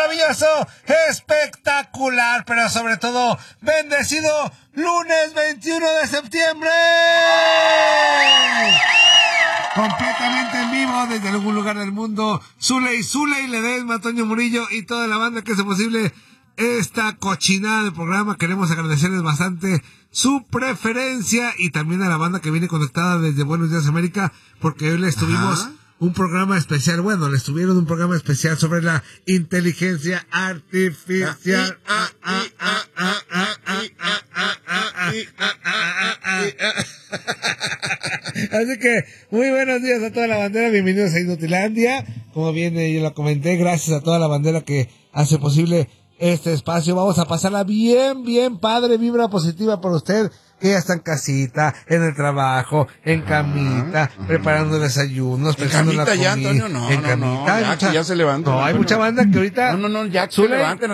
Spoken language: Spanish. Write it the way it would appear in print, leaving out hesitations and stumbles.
maravilloso, espectacular, pero sobre todo bendecido lunes 21 de septiembre. Completamente en vivo desde algún lugar del mundo, Zuley Ledesma, Toño Murillo y toda la banda que hace posible esta cochinada de programa. Queremos agradecerles bastante su preferencia y también a la banda que viene conectada desde Buenos Días América, porque hoy les tuvimos un programa especial. Bueno, les tuvieron un programa especial sobre la inteligencia artificial. Así que muy buenos días a toda la bandera, bienvenidos a Inutilandia. Como bien yo lo comenté, gracias a toda la bandera que hace posible este espacio. Vamos a pasarla bien padre, vibra positiva por usted que ya está en casita, en el trabajo, en camita, preparando desayunos, pensando en la comida. ¿En camita ya, Antonio? No, en camita, ya se levanta. No, hay mucha banda que ahorita... No, ya que se levanten.